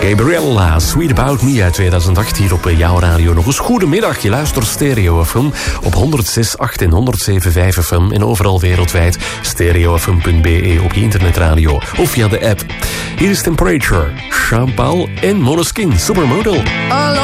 Gabriella, Sweet About Me uit 2008 hier op jouw radio. Nog eens goedemiddag, je luistert Stereo FM op 106.8 en 107.5 FM en overal wereldwijd stereofm.be op je internetradio of via de app. Hier is Temperature, Sean Paul en Måneskin, Supermodel.